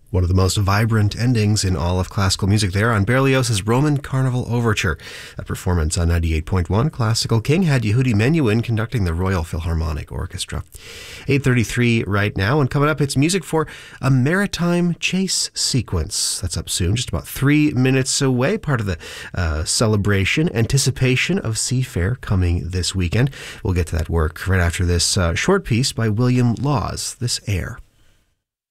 One of the most vibrant endings in all of classical music there on Berlioz's Roman Carnival Overture. That performance on 98.1 Classical King had Yehudi Menuhin conducting the Royal Philharmonic Orchestra. 8:33 right now, and coming up, it's music for a maritime chase sequence. That's up soon, just about 3 minutes away, part of the celebration, anticipation of Seafair coming this weekend. We'll get to that work right after this short piece by William Laws, This Air.